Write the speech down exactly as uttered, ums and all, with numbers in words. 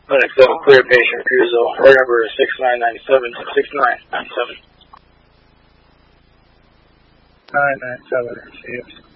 Unacceptable clear patient refusal. Order number six nine nine seven, six nine nine seven. nine nine seven, received.